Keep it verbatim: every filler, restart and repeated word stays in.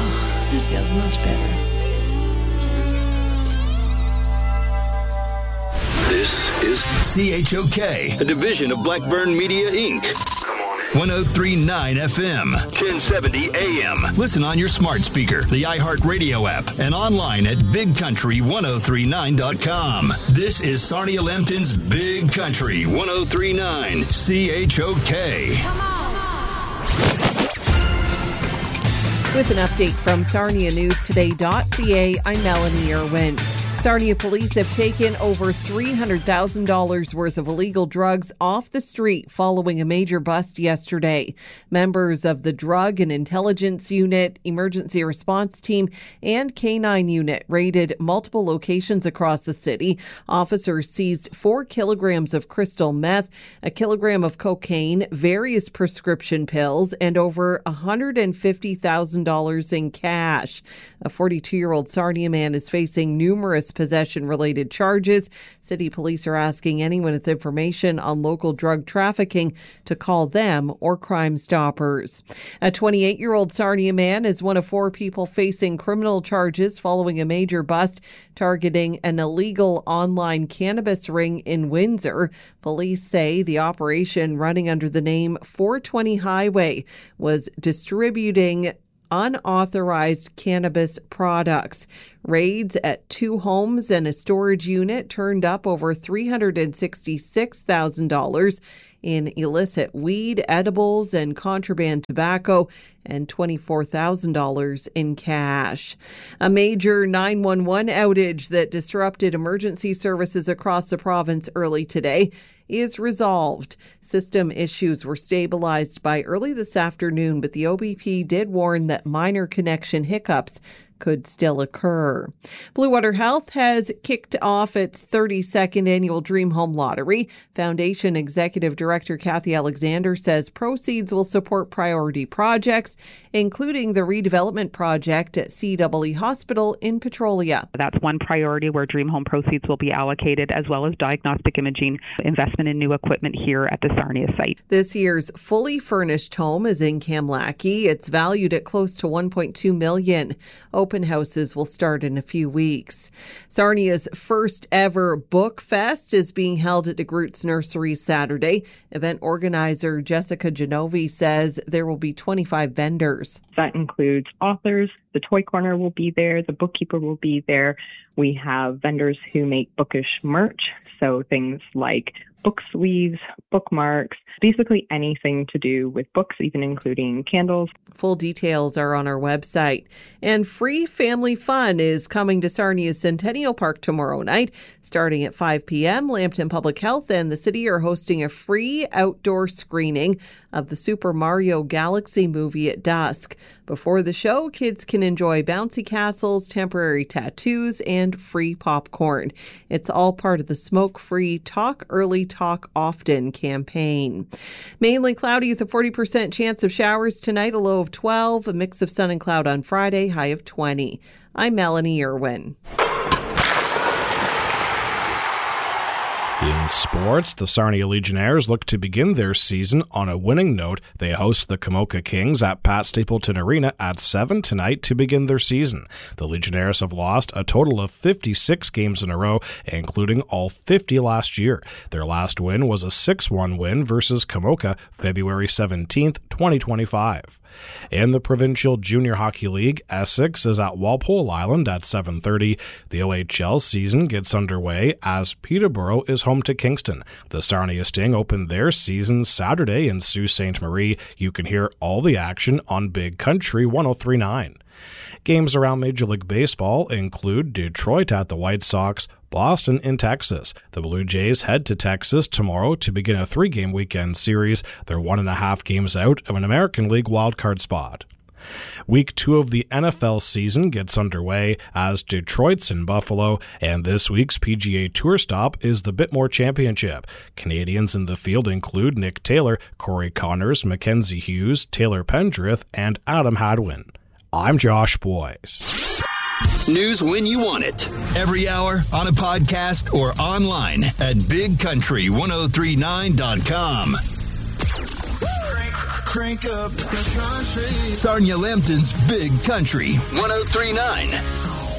Oh, it feels much better. This is C H O K, a division of Blackburn Media, Incorporated. one oh three point nine F M, ten seventy A M. Listen on your smart speaker, the iHeartRadio app, and online at big country ten thirty-nine dot com. This is Sarnia Lambton's Big Country ten thirty-nine C H O K. Come on. With an update from Sarnia News Today dot C A, I'm Melanie Irwin. Sarnia police have taken over three hundred thousand dollars worth of illegal drugs off the street following a major bust yesterday. Members of the Drug and Intelligence Unit, Emergency Response Team, and K nine Unit raided multiple locations across the city. Officers seized four kilograms of crystal meth, a kilogram of cocaine, various prescription pills, and over one hundred fifty thousand dollars in cash. A forty-two-year-old Sarnia man is facing numerous possession-related charges. City police are asking anyone with information on local drug trafficking to call them or Crime Stoppers. A twenty-eight-year-old Sarnia man is one of four people facing criminal charges following a major bust targeting an illegal online cannabis ring in Windsor. Police say the operation, running under the name four twenty Highway, was distributing unauthorized cannabis products. Raids at two homes and a storage unit turned up over three hundred sixty-six thousand dollars in illicit weed, edibles, and contraband tobacco, and twenty-four thousand dollars in cash. A major nine one one outage that disrupted emergency services across the province early today is resolved. System issues were stabilized by early this afternoon, but the O B P did warn that minor connection hiccups could still occur. Blue Water Health has kicked off its thirty-second annual Dream Home Lottery. Foundation Executive Director Kathy Alexander says proceeds will support priority projects, including the redevelopment project at C E E Hospital in Petrolia. That's one priority where Dream Home proceeds will be allocated, as well as diagnostic imaging, investment in new equipment here at the Sarnia site. This year's fully furnished home is in Kamlaki. It's valued at close to one point two million dollars. Open houses will start in a few weeks. Sarnia's first ever Book Fest is being held at DeGroots Nursery Saturday. Event organizer Jessica Genovi says there will be twenty-five vendors. That includes authors. The Toy Corner will be there. The Bookkeeper will be there. We have vendors who make bookish merch, so things like book sleeves, bookmarks, basically anything to do with books, even including candles. Full details are on our website. And free family fun is coming to Sarnia's Centennial Park tomorrow night. Starting at five p.m., Lambton Public Health and the city are hosting a free outdoor screening of the Super Mario Galaxy movie at dusk. Before the show, kids can enjoy bouncy castles, temporary tattoos, and free popcorn. It's all part of the Smoke-Free Talk Early, Talk Often campaign. Mainly cloudy with a forty percent chance of showers tonight, a low of twelve, a mix of sun and cloud on Friday, high of twenty. I'm Melanie Irwin. In sports, the Sarnia Legionnaires look to begin their season on a winning note. They host the Kamoka Kings at Pat Stapleton Arena at seven tonight to begin their season. The Legionnaires have lost a total of fifty-six games in a row, including all fifty last year. Their last win was a six one win versus Kamoka February seventeenth, twenty twenty-five. In the Provincial Junior Hockey League, Essex is at Walpole Island at seven thirty. The O H L season gets underway as Peterborough is home to Kingston. The Sarnia Sting opened their season Saturday in Sault Ste. Marie. You can hear all the action on Big Country ten thirty-nine. Games around Major League Baseball include Detroit at the White Sox, Boston in Texas. The Blue Jays head to Texas tomorrow to begin a three-game weekend series. They're one and a half games out of an American League wildcard spot. Week two of the N F L season gets underway as Detroit's in Buffalo, and this week's P G A Tour stop is the Bitmore Championship. Canadians in the field include Nick Taylor, Corey Connors, Mackenzie Hughes, Taylor Pendrith, and Adam Hadwin. I'm Josh Boyce. News when you want it. Every hour, on a podcast, or online at big country ten thirty-nine dot com. Crank up the country. Sarnia Lambton's Big Country. one oh three point nine